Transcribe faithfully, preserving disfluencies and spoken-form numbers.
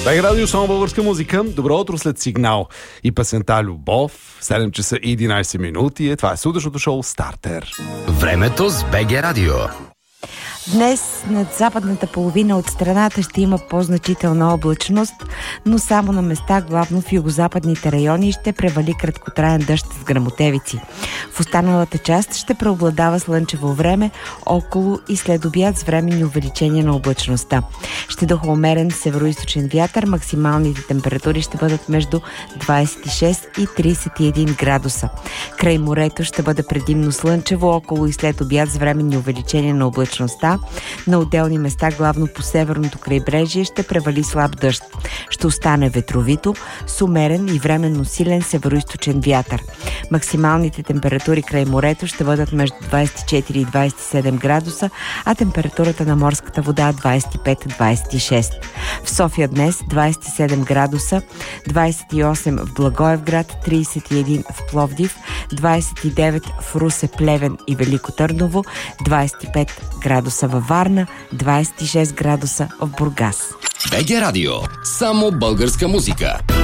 БГ Радио, само българска музика. Добро утро след сигнал и песента Любов. седем часа и единайсет минути. Това е сутрешното шоу Стартер. Времето с БГ Радио. Днес над западната половина от страната ще има по-значителна облачност, но само на места, главно в югозападните райони, ще превали краткотраен дъжд с гръмотевици. В останалата част ще преобладава слънчево време, около и след обяд с временни увеличения на облачността. Ще духа умерен североизточен вятър, максималните температури ще бъдат между двайсет и шест и трийсет и един градуса. Край морето ще бъде предимно слънчево, около и след обяд с временни увеличения на облачността. На отделни места, главно по северното крайбрежие, ще превали слаб дъжд. Ще остане ветровито, с умерен и временно силен североизточен вятър. Максималните температури край морето ще бъдат между двайсет и четири и двайсет и седем градуса, а температурата на морската вода двайсет и пет до двайсет и шест. В София днес двайсет и седем градуса, двайсет и осем в Благоевград, трийсет и един в Пловдив, двайсет и девет в Русе, Плевен и Велико Търново, двайсет и пет градуса във Варна, двайсет и шест градуса в Бургас. БГ Радио. Само българска музика.